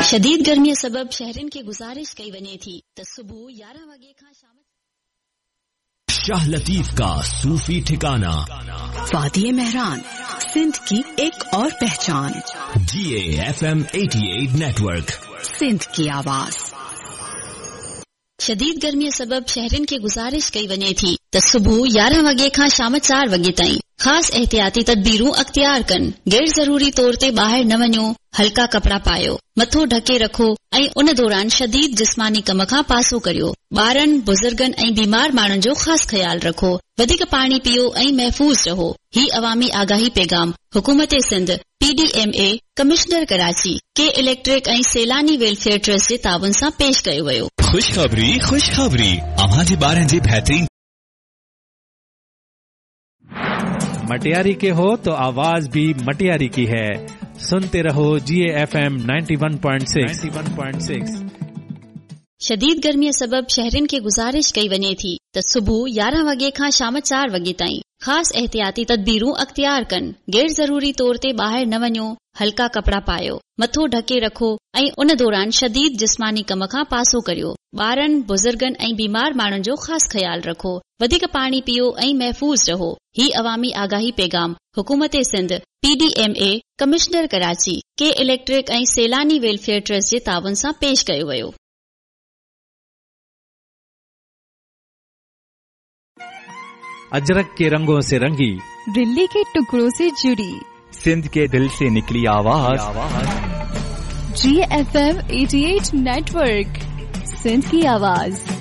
शदीद गर्मीअ सबब शहरनि खे गुज़ारिश कई वञे थी त सुबुह 11 वॻे खां शाम शाह लतीफ का सूफी ठिकाना वादी मेहरान, सिंध की एक और पहचान। GAFM 88 नेटवर्क, सिंध की आवाज। शदीद गर्मीअ सबब शहरनि खे गुज़ारिश कई वञे थी त सुबुह 11 वॻे खां शाम 4 वॻे ताईं ख़ासि एहतियाती तदबीरूं अख्तियार कनि। गैर ज़रूरी तौर ते ॿाहिरि न वञो, हल्का कपड़ा पायो, मथो ढके रखो ऐं उन दौरान शदीद जिस्मानी कम खां पासो करियो। ॿारनि, बुज़ुर्गनि ऐं बीमार माण्हुनि जो ख़ासि ख्याल रखो। वधीक पाणी पियो ऐं महफ़ूज़ रहो। ही अवामी आगाही पैगाम हुकूमत सिंध, PDMA, कमिश्नर कराची, के इलेक्ट्रिक ऐं सैलानी वेलफेयर ट्रस्ट जे ताउन सां पेश कयो वियो। खुशखबरी अव्हां जे ॿारनि जी बहितरीन। मटियारी के हो तो आवाज भी मटियारी की है। सुनते रहो GAFM 91.6। शदीद गर्मीअ सबब शहरनि खे गुज़ारिश कई वञे थी त सुबुह 11 वॻे खां शाम 4 वॻे ताईं ख़ासि एहतियाती तदबीरूं अख्तियार कनि। गैर ज़रूरी तौर ते ॿाहिरि न वञो, हल्का कपड़ा पायो, मथो ढके रखो ऐं उन दौरान शदीद जिस्मानी कम खां पासो करियो। ॿारनि, बुज़ुर्गनि ऐं बीमार माण्हुनि जो ख़ासि ख्याल रखो। वधीक पाणी पियो ऐं महफ़ूज़ रहो। ही अवामी आगाही पैगाम हुकूमत सिंध, PDMA, कमिश्नर कराची, के इलेक्ट्रिक ऐं सैलानी वेलफेयर ट्रस्ट जे ताउन सां पेश कयो वियो। अजरक के रंगों से रंगी, दिल्ली के टुकड़ों से जुड़ी, सिंध के दिल से निकली आवाज। GAFM 88 नेटवर्क, सिंध की आवाज।